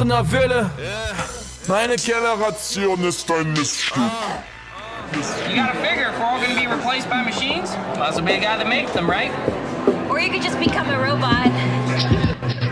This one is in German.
gebrochener Wille. Meine Generation ist ein Miststück. You gotta figure if we're all gonna be replaced by machines, might as well be a guy that makes them, right? Or you could just become a robot.